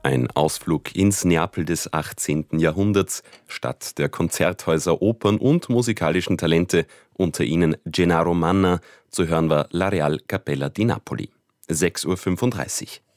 Ein Ausflug ins Neapel des 18. Jahrhunderts, Stadt der Konzerthäuser, Opern und musikalischen Talente, unter ihnen Gennaro Manna. Zu hören war La Real Capella di Napoli. 6:35 Uhr.